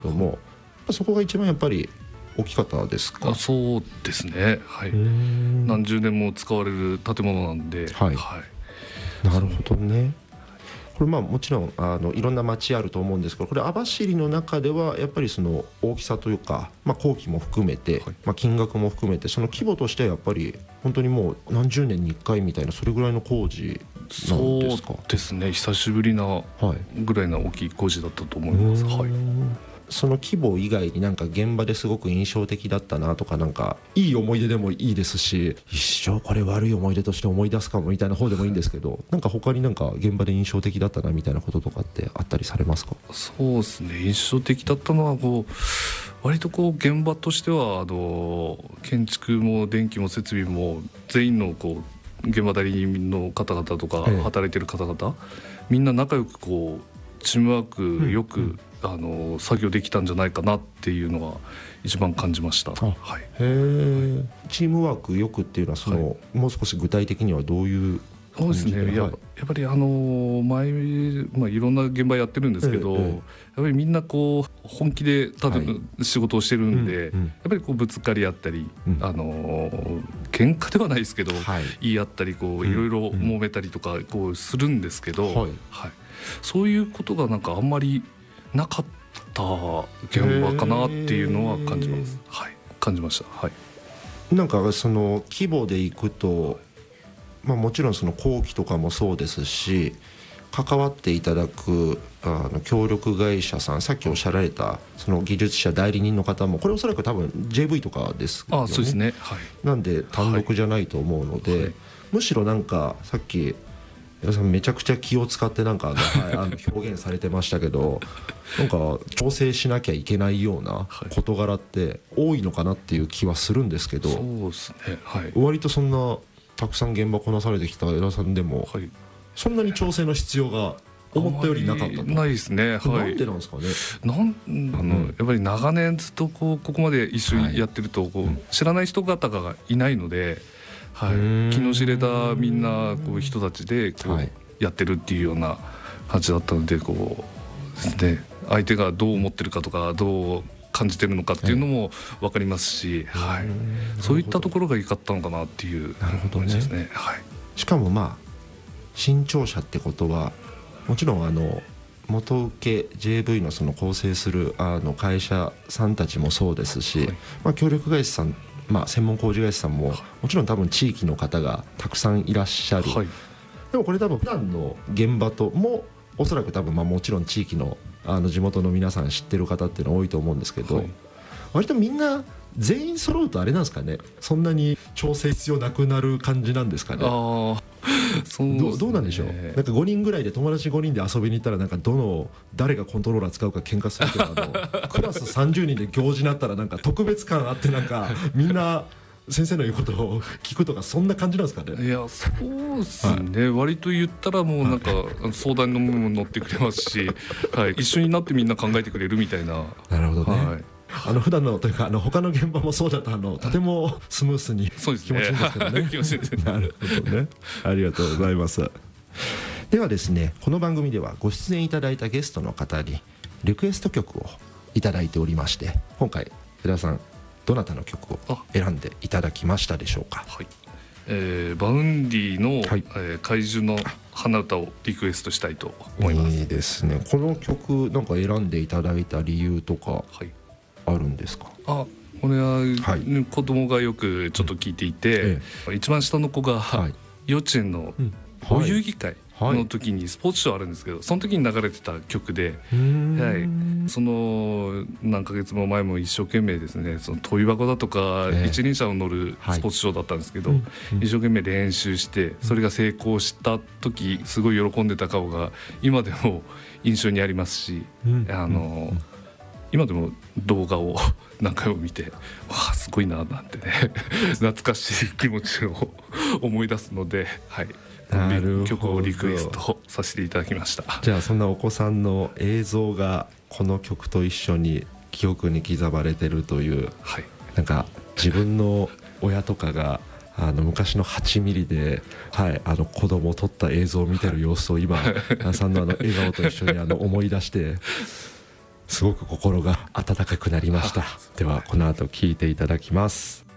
もそこが一番やっぱり大きかったですか？ そうですね、はい、何十年も使われる建物なんで、 はい、なるほどね。これもちろんいろんな町あると思うんですけど、これ網走の中ではやっぱりその大きさというか、工期も含めて、金額も含めてその規模としてはやっぱり本当にもう何十年に1回みたいなそれぐらいの工事なんですか？ そうですね、久しぶりなぐらいの大きい工事だったと思います。 その規模以外になんか現場ですごく印象的だったなとか、なんかいい思い出でもいいですし、一生これ悪い思い出として思い出すかもみたいな方でもいいんですけど、なんか他になんか現場で印象的だったなみたいなこととかってあったりされますか？ そうですね、印象的だったのは割と現場としては建築も電気も設備も全員の現場代理人の方々とか働いてる方々、みんな仲良くチームワークよく作業できたんじゃないかなっていうのが一番感じました。 チームワークよくっていうのはもう少し具体的にはどういう感じで？ そうですね、やっぱり前、いろんな現場やってるんですけど、やっぱりみんな本気で仕事をしてるんで、やっぱりぶつかり合ったり、喧嘩ではないですけど、言い合ったりいろいろ揉めたりとかするんですけど、そういうことがなんかあんまりなかった現場かなっていうのは感じます。感じました。 なんかその規模でいくと、もちろんその工期とかもそうですし、関わっていただく協力会社さん、さっきおっしゃられたその技術者代理人の方も、これおそらく多分 JV とかですよね。 そうですね、 なんで単独じゃないと思うので、むしろなんかさっき皆さんめちゃくちゃ気を使ってなんか表現されてましたけど、なんか調整しなきゃいけないような事柄って多いのかなっていう気はするんですけど、 そうですね、 割とそんなたくさん現場こなされてきた江田さんでも、そんなに調整の必要が思ったよりなかったと？ ないですね。 なんでなんですかね？ やっぱり長年ずっとここまで一緒にやってると知らない人方がいないので、気の知れたみんな人たちでやってるっていうような感じだったので、相手がどう思ってるかとかどう感じてるのかっていうのも分かりますし、そういったところが良かったのかなっていう感じですね。 しかも新庁舎ってことはもちろん元請け JV のその構成する会社さんたちもそうですし、協力会社さん、専門工事会社さんももちろん多分地域の方がたくさんいらっしゃる、でもこれ多分普段の現場ともおそらく多分もちろん地域の地元の皆さん知ってる方っていうのは多いと思うんですけど、割とみんな全員揃うとあれなんですかね、そんなに調整必要なくなる感じなんですかね？どうなんでしょう。なんか5人ぐらいで友達5人で遊びに行ったら、なんか誰がコントローラー使うか喧嘩するけど、クラス30人で行事になったらなんか特別感あって、なんかみんな先生の言うことを聞くとか、そんな感じなんですかね？ いや、そうですね、割と言ったらもうなんか相談の部分も乗ってくれますし、一緒になってみんな考えてくれるみたいな。 なるほどね。普段のというか他の現場もそうだととてもスムースに気持ちいいんですけどね。 気持ちいいですね。 なるほどね。ありがとうございます。ではですね、この番組ではご出演いただいたゲストの方にリクエスト曲をいただいておりまして、今回江田さんどなたの曲を選んでいただきましたでしょうか？ バウンディの、怪獣の花歌をリクエストしたいと思います。 いいですね。この曲なんか選んでいただいた理由とかあるんですか？ これは、子供がよくちょっと聞いていて、一番下の子が、幼稚園のお遊戯会の時にスポーツショーあるんですけど、その時に流れてた曲で、その何ヶ月も前も一生懸命ですね、その跳び箱だとか一輪車を乗るスポーツショーだったんですけど、一生懸命練習してそれが成功した時すごい喜んでた顔が今でも印象にありますし、今でも動画を何回も見て、すごいななんてね懐かしい気持ちを思い出すので、曲をリクエストさせていただきました。 じゃあそんなお子さんの映像がこの曲と一緒に記憶に刻まれてるという、なんか自分の親とかが昔の8ミリで、子供を撮った映像を見てる様子を今、さんの笑顔と一緒に思い出して、 すごく心が温かくなりました。ではこの後聴いていただきます。